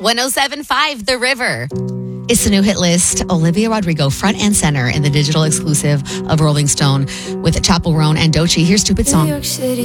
107.5 The River. It's the new hit list. Olivia Rodrigo, front and center in the digital exclusive of Rolling Stone with Chappell Roan and Doechii. Here's Stupid Song.